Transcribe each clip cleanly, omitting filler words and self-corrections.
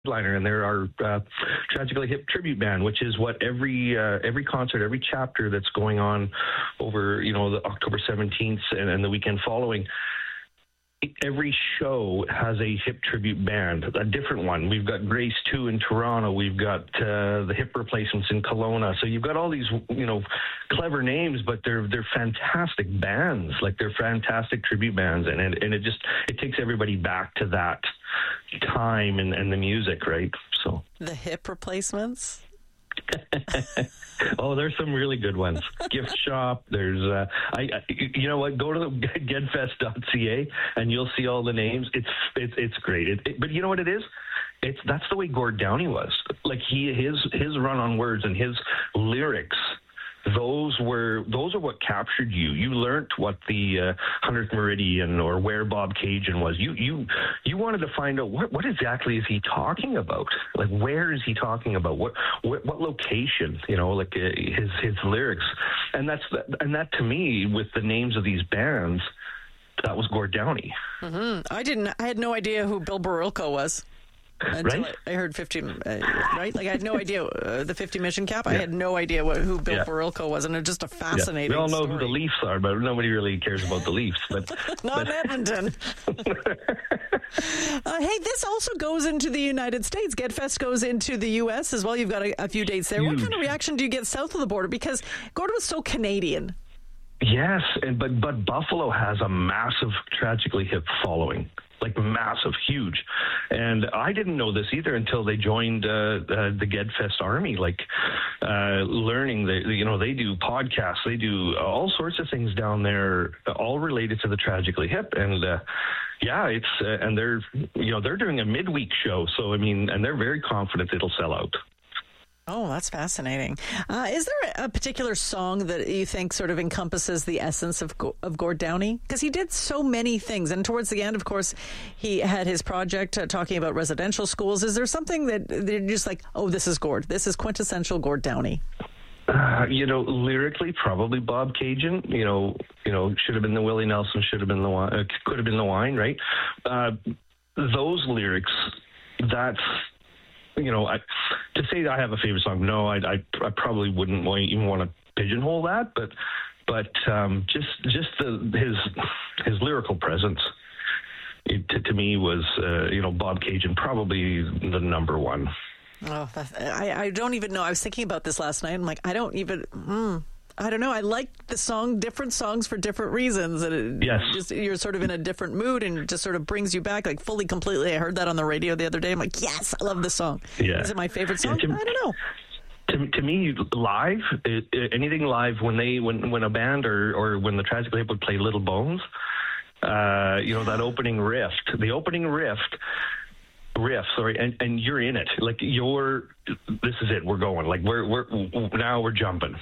headliner, and they're our Tragically Hip tribute band, which is what every concert, every chapter that's going on over the October 17th and the weekend following. Every show has a hip tribute band, a different one. We've got Grace 2 in Toronto. We've got the Hip Replacements in Kelowna. So you've got all these, clever names, but they're fantastic bands. Like, they're fantastic tribute bands, and it takes everybody back to that time and the music, right? So the Hip Replacements. Oh, there's some really good ones. Gift shop. There's, you know what? Go to gedfest.ca and you'll see all the names. It's great. But you know what it is? That's the way Gord Downie was. Like, his run on words and his lyrics. Those are what captured you. You learned what the 100th Meridian or where Bob Cajun was. You wanted to find out what exactly is he talking about? Like, where is he talking about? What location? Like his lyrics, and that to me, with the names of these bands, that was Gord Downie. Mm-hmm. I had no idea who Bill Barilko was. Until right? I heard 50, right? Like, I had no idea the 50 Mission Cap. I had no idea who Bill Barilko was, and it's just a fascinating We all know story. who the Leafs are, but nobody really cares about the Leafs. But Not in Edmonton. Hey, this also goes into the United States. GetFest goes into the U.S. as well. You've got a few dates there. What kind of reaction do you get south of the border? Because Gordon was so Canadian. Yes, but Buffalo has a massive Tragically Hip following. Like, massive, huge. And I didn't know this either until they joined the GedFest Army, learning that, they do podcasts, they do all sorts of things down there, all related to the Tragically Hip. And and they're doing a midweek show. So, and they're very confident it'll sell out. Oh, that's fascinating. Is there a particular song that you think sort of encompasses the essence of Gord Downie? Because he did so many things. And towards the end, of course, he had his project talking about residential schools. Is there something that they're just like, oh, this is Gord. This is quintessential Gord Downie? Lyrically, probably Bob Cajun. Should have been the Willie Nelson, should have been the wine, could have been the wine, right? Those lyrics, that's... to say that I have a favorite song, no, I probably wouldn't even want to pigeonhole that, but just his lyrical presence, to me was Bob Cajun probably the number one. Oh, I don't even know. I was thinking about this last night. I'm like, I don't know. I like the song, different songs for different reasons. And you're sort of in a different mood, and it just sort of brings you back, like, fully, completely. I heard that on the radio the other day. I'm like, yes, I love this song. Yeah. Is it my favorite song? I don't know. To me, live, anything live, when a band or when the Tragically Hip would play Little Bones, that opening riff, and you're in it, like, this is it, we're going, like, we're jumping,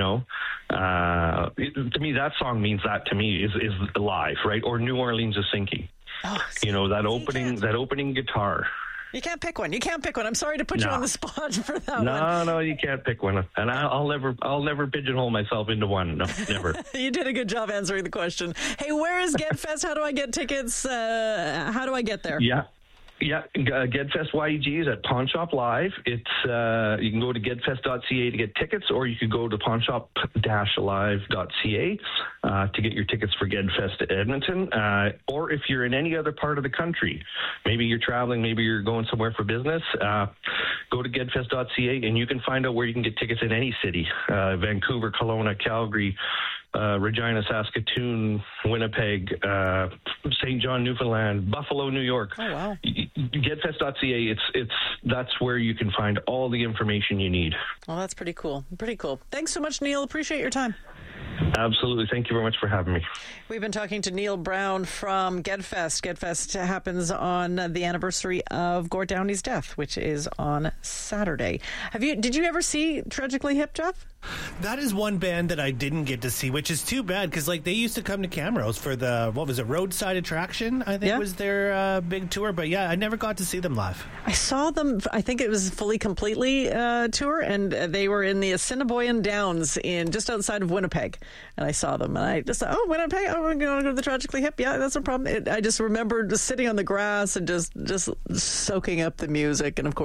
to me that song means that to me is live, right? Or New Orleans is Sinking. That opening guitar. You can't pick one. I'm sorry to put you on the spot for that one. No, you can't pick one. And I'll never pigeonhole myself into one. No, never. You did a good job answering the question. Hey, where is GetFest? How do I get tickets? How do I get there? Yeah, GedFest YEG is at Pawn Shop Live. It's you can go to gedfest.ca to get tickets, or you could go to pawnshop-live.ca to get your tickets for GedFest Edmonton. Or if you're in any other part of the country, maybe you're traveling, maybe you're going somewhere for business, go to gedfest.ca and you can find out where you can get tickets in any city: Vancouver, Kelowna, Calgary, Regina, Saskatoon, Winnipeg, St. John, Newfoundland, Buffalo, New York. Oh, wow. Gedfest.ca, that's where you can find all the information you need. Well, that's pretty cool. Thanks so much, Neil. Appreciate your time. Absolutely. Thank you very much for having me. We've been talking to Neil Brown from GedFest. GedFest happens on the anniversary of Gord Downie's death, which is on Saturday. Did you ever see Tragically Hip, Jeff? That is one band that I didn't get to see, which is too bad, because they used to come to Camrose for the, Roadside Attraction, I think was their big tour. But I never got to see them live. I saw them, I think it was Fully Completely tour, and they were in the Assiniboine Downs just outside of Winnipeg. and I saw them, and I just thought, oh, we're going to go to the Tragically Hip. Yeah, that's no problem. I just remember just sitting on the grass and just soaking up the music, and of course